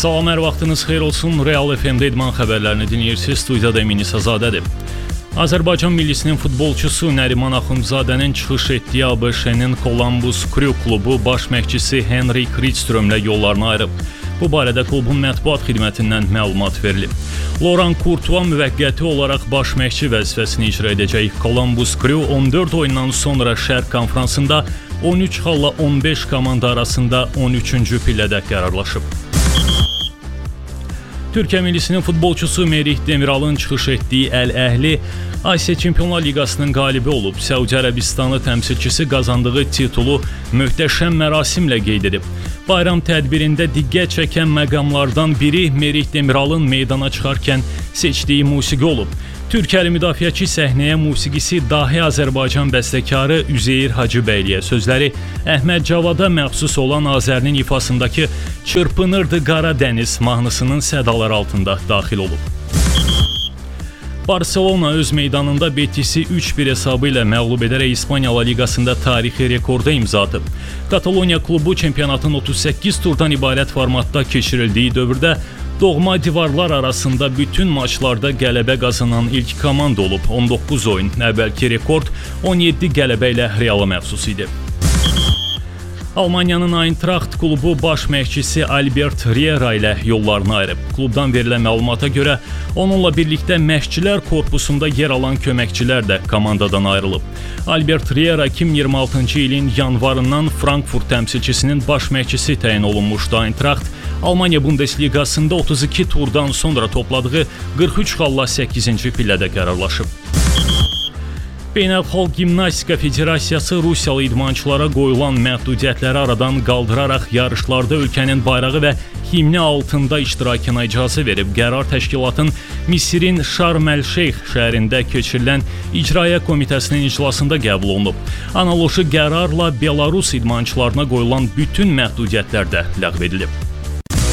Salam, hər vaxtınız xeyir olsun. Real FM-də idman xəbərlərini dinləyirsiniz. Studiyada Emin İsazadədir. Azərbaycan millisinin futbolçusu Nəriman Axundzadənin çıxış etdiyi ABŞ-nin Columbus Crew klubu baş məşqçisi Henrik Rydströmlə yollarını ayırıb. Bu barədə klubun mətbuat xidmətindən məlumat verilib. Laurent Courtois müvəqqəti olaraq baş məşqçi vəzifəsini icra edəcək. Columbus Crew 14 oyundan sonra Şərq konfransında 13-15 komanda arasında 13-cü pillədə qərarlaşıb. Türkiyə millisinin futbolçusu Merih Demiralın çıxış etdiyi Əl-Əhli Asiya Çempionlar Liqasının qalibi olub. Səudi Ərəbistanlı təmsilçisi qazandığı titulu möhtəşəm mərasimlə qeyd edib. Bayram tədbirində diqqət çəkən məqamlardan biri Merih Demiralın meydana çıxarkən seçdiyi musiqi olub. Türkiyəli müdafiəçi səhnəyə musiqisi dahi Azərbaycan bəstəkarı Üzeyir Hacıbəyliyə, sözləri Əhməd Cavada məxsus olan Azərinin ifasındakı Çırpınırdı Qara Dəniz mahnısının sədaları altında daxil olub. Barcelona öz meydanında Betisi 3-1 hesabı ilə məğlub edərək İspaniya La Liqasında tarixi rekorda imza atıb. Kataloniya klubu çempionatın 38 turdan ibarət formatda keçirildiyi dövrdə doğma divarlar arasında bütün maçlarda qələbə qazanan ilk komanda olub. 19 oyun, əvvəlki rekord 17 qələbə ilə Reala məxsus idi. Almaniyanın Eintracht klubu baş məşqçisi Albert Riera ilə yollarını ayırıb. Klubdan verilən məlumata görə onunla birlikdə məşqçilər korpusunda yer alan köməkçilər də komandadan ayrılıb. Albert Riera 2026-cı ilin yanvarından Frankfurt təmsilçisinin baş məşqçisi təyin olunmuşdu. Eintracht Almaniya Bundesliqasında 32 turdan sonra topladığı 43 xalla 8-ci pillədə qərarlaşıb. Beynəlxalq Gimnastika Federasiyası Rusiyalı idmançılara qoyulan məhdudiyyətləri aradan qaldıraraq yarışlarda ölkənin bayrağı və himni altında iştirakına icazə verib. Qərar təşkilatın Misirin Şarm-əl-Şeyx şəhərində keçirilən İcraiyyə Komitəsinin iclasında qəbul olunub. Analoji qərarla Belarus idmançılarına qoyulan bütün məhdudiyyətlər də ləğv edilib.